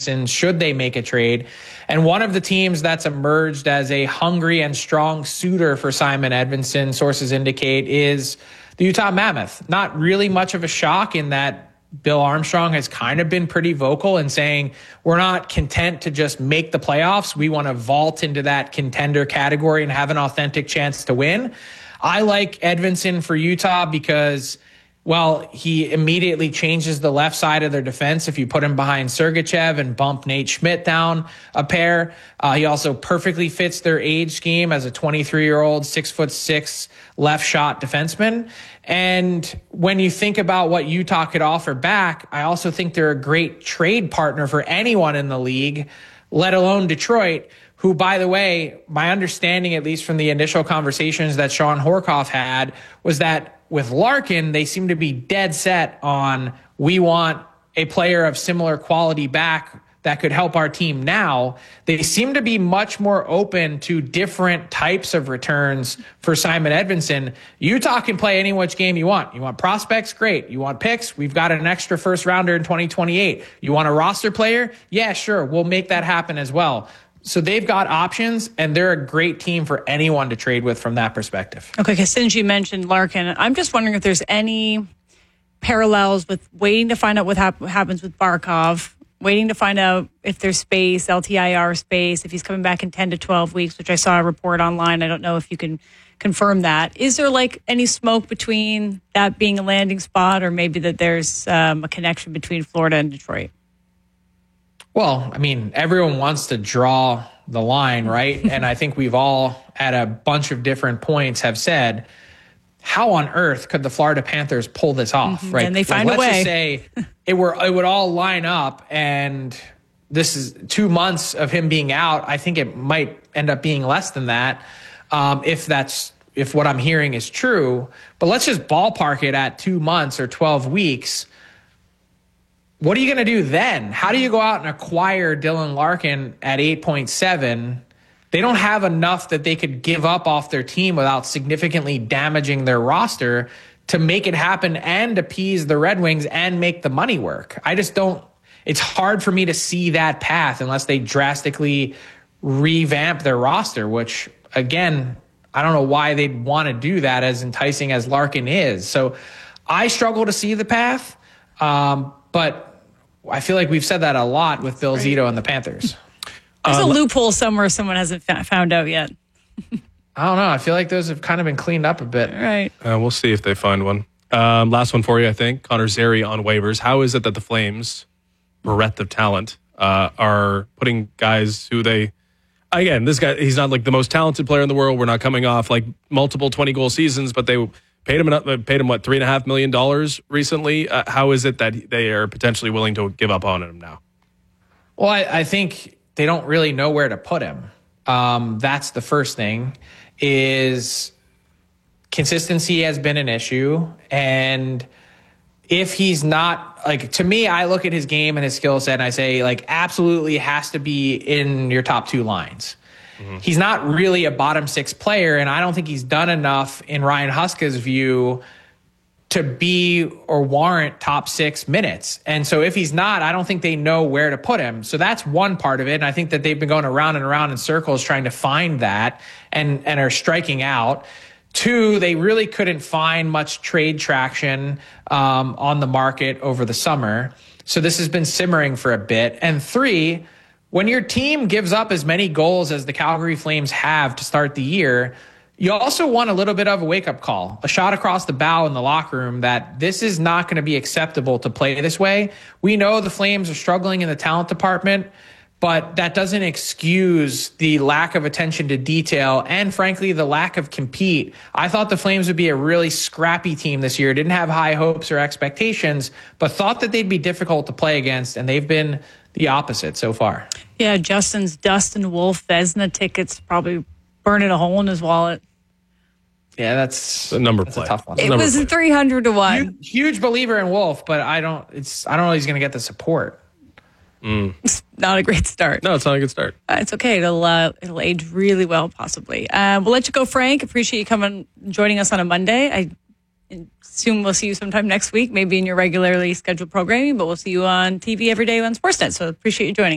Edvinsson should they make a trade. And one of the teams that's emerged as a hungry and strong suitor for Simon Edvinsson, sources indicate, is the Utah Mammoth. Not really much of a shock in that Bill Armstrong has kind of been pretty vocal in saying we're not content to just make the playoffs. We want to vault into that contender category and have an authentic chance to win. I like Edvinsson for Utah because, well, he immediately changes the left side of their defense if you put him behind Sergachev and bump Nate Schmidt down a pair. He also perfectly fits their age scheme as a 23-year-old, 6'6" left shot defenseman. And when you think about what Utah could offer back, I also think they're a great trade partner for anyone in the league, let alone Detroit, who, by the way, my understanding, at least from the initial conversations that Sean Horkoff had, was that with Larkin, they seem to be dead set on, we want a player of similar quality back that could help our team now. They seem to be much more open to different types of returns for Simon Edvinsson. Utah can play any which game you want. You want prospects? Great. You want picks? We've got an extra first rounder in 2028. You want a roster player? Yeah, sure. We'll make that happen as well. So they've got options, and they're a great team for anyone to trade with from that perspective. Okay, because since you mentioned Larkin, I'm just wondering if there's any parallels with waiting to find out what happens with Barkov, waiting to find out if there's space, LTIR space, if he's coming back in 10 to 12 weeks, which I saw a report online. I don't know if you can confirm that. Is there like any smoke between that being a landing spot, or maybe that there's a connection between Florida and Detroit? Well, I mean, everyone wants to draw the line, right? And I think we've all, at a bunch of different points, have said, how on earth could the Florida Panthers pull this off, right? And they find a way. Let's just say it would all line up, and this is 2 months of him being out. I think it might end up being less than that, if what I'm hearing is true. But let's just ballpark it at 2 months or 12 weeks. What are you going to do then? How do you go out and acquire Dylan Larkin at 8.7? They don't have enough that they could give up off their team without significantly damaging their roster to make it happen and appease the Red Wings and make the money work. I just don't. It's hard for me to see that path unless they drastically revamp their roster, which, again, I don't know why they'd want to do that, as enticing as Larkin is. So I struggle to see the path, but I feel like we've said that a lot with Bill Zito and the Panthers. There's a loophole somewhere someone hasn't found out yet. I don't know. I feel like those have kind of been cleaned up a bit. Right. We'll see if they find one. Last one for you, I think. Connor Zary on waivers. How is it that the Flames, breadth of talent, are putting guys who they... Again, this guy, he's not like the most talented player in the world. We're not coming off like multiple 20-goal seasons, but they paid him what, $3.5 million recently. How is it that they are potentially willing to give up on him now? Well, I think they don't really know where to put him. That's the first thing. Is consistency has been an issue, and if he's not, like, to me, I look at his game and his skill set and I say, like, absolutely has to be in your top two lines. Mm-hmm. He's not really a bottom six player, and I don't think he's done enough in Ryan Huska's view to be or warrant top 6 minutes. And so if he's not, I don't think they know where to put him. So that's one part of it. And I think that they've been going around and around in circles trying to find that and are striking out. 2, they really couldn't find much trade traction on the market over the summer. So this has been simmering for a bit. And 3, when your team gives up as many goals as the Calgary Flames have to start the year, you also want a little bit of a wake-up call, a shot across the bow in the locker room that this is not going to be acceptable to play this way. We know the Flames are struggling in the talent department, but that doesn't excuse the lack of attention to detail and, frankly, the lack of compete. I thought the Flames would be a really scrappy team this year, didn't have high hopes or expectations, but thought that they'd be difficult to play against, and they've been the opposite so far. Yeah, Justin's Dustin Wolf Vezina tickets probably burning a hole in his wallet. Yeah, that's a number that's play. A tough one. It was 300 to 1. Huge believer in Wolf, but I don't know he's going to get the support. It's not a great start. No, it's not a good start. It's okay. It'll age really well, possibly. We'll let you go, Frank. Appreciate you coming, joining us on a Monday. I assume we'll see you sometime next week, maybe in your regularly scheduled programming, but we'll see you on TV every day on Sportsnet. So appreciate you joining.